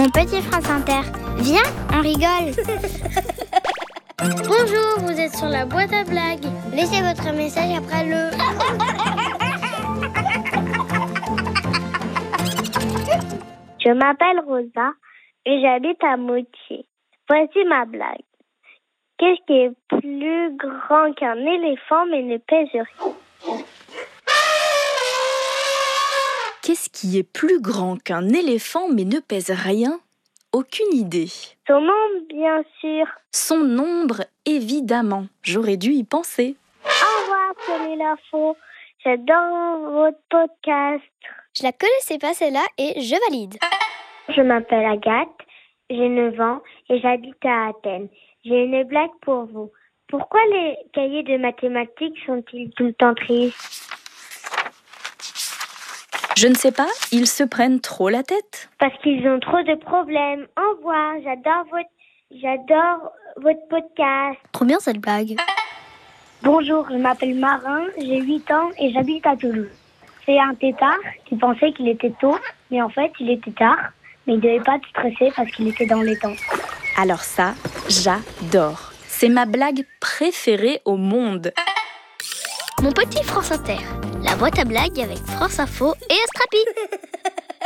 Mon petit France Inter. Viens, on rigole. Bonjour, vous êtes sur la boîte à blagues. Laissez votre message après le... Je m'appelle Rosa et j'habite à Moutier. Voici ma blague. Qu'est-ce qui est plus grand qu'un éléphant mais ne pèse rien? Qu'est-ce qui est plus grand qu'un éléphant mais ne pèse rien? Aucune idée. Son nom, bien sûr. Son nombre, évidemment. J'aurais dû y penser. Au revoir, Prenez l'info. J'adore votre podcast. Je la connaissais pas celle-là et je valide. Je m'appelle Agathe, j'ai 9 ans et j'habite à Athènes. J'ai une blague pour vous. Pourquoi les cahiers de mathématiques sont-ils tout le temps tristes? Je ne sais pas, ils se prennent trop la tête. Parce qu'ils ont trop de problèmes. Au revoir, j'adore votre podcast. Trop bien cette blague. Bonjour, je m'appelle Marin, j'ai 8 ans et j'habite à Toulouse. C'est un tétard qui pensait qu'il était tôt, mais en fait il était tard. Mais il ne devait pas stresser parce qu'il était dans les temps. Alors ça, j'adore. C'est ma blague préférée au monde. Mon petit France Inter. La boîte à blagues avec France Info et Astrapi.